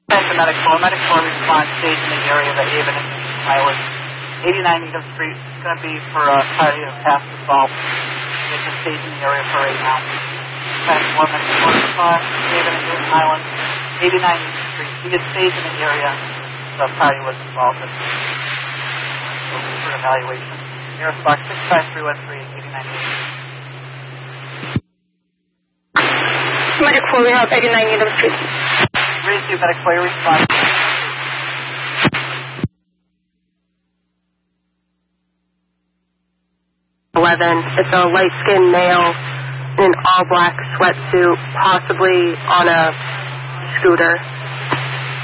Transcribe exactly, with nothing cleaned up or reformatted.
The medic four, medic four response stage in the area of the Avon and Highway. eighty-nine Needham Street is going to be for a party of past assault. It's a stage in the area for right now. Medic four, medic four response, Avon and Newton Highland, eighty-nine Needham Street. He is staged in the area. The party was assaulted. So for evaluation. Nearest box six five three one three, eighty-nine Needham Street. Medic four, we have eighty-nine Needham Street. Raise you, medic four, your response. eleven. It's a light-skinned male in an all-black sweatsuit, possibly on a scooter.